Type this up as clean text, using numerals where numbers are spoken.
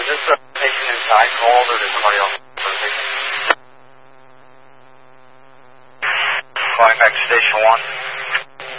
is this a patient inside called or did somebody else for the patient? Calling back to station 1.